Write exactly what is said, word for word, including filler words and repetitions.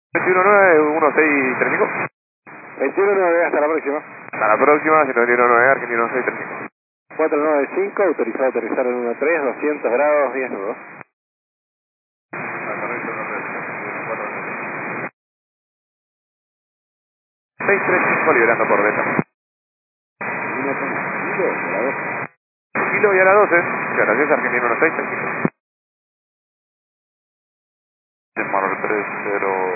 veintiuno nueve, uno seis treinta y cinco. veintiuno nueve, hasta la próxima. Hasta la próxima, ciento veintiuno nueve, Argentino uno seis treinta y cinco. cuatro nueve cinco, autorizado a aterrizar en uno tres, doscientos grados, diez nudos. seis treinta y cinco, liberando por beta. Kilo y a la doce. Gracias, Argentino uno seis treinta y cinco. Mar tres cero